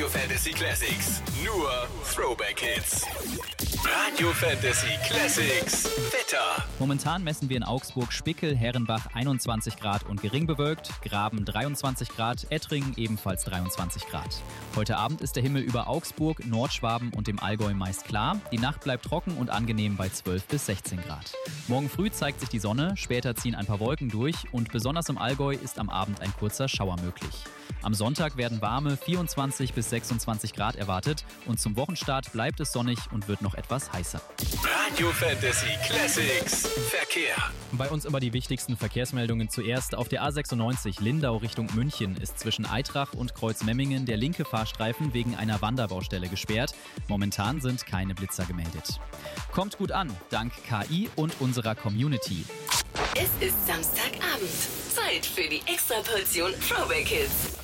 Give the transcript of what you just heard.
Fantasy Classics. Nur Throwback Hits. Radio Fantasy Classics. Wetter. Momentan messen wir in Augsburg Spickel, Herrenbach 21 Grad und gering bewölkt, Graben 23 Grad, Ettringen ebenfalls 23 Grad. Heute Abend ist der Himmel über Augsburg, Nordschwaben und dem Allgäu meist klar. Die Nacht bleibt trocken und angenehm bei 12 bis 16 Grad. Morgen früh zeigt sich die Sonne, später ziehen ein paar Wolken durch und besonders im Allgäu ist am Abend ein kurzer Schauer möglich. Am Sonntag werden warme 24 bis 26 Grad erwartet und zum Wochenstart bleibt es sonnig und wird noch etwas heißer. Radio Fantasy Classics. Verkehr. Bei uns immer die wichtigsten Verkehrsmeldungen zuerst. Auf der A96 Lindau Richtung München ist zwischen Aitrach und Kreuzmemmingen der linke Fahrstreifen wegen einer Wanderbaustelle gesperrt. Momentan sind keine Blitzer gemeldet. Kommt gut an, dank KI und unserer Community. Es ist Samstagabend. Zeit für die Extraportion Throwback Hits.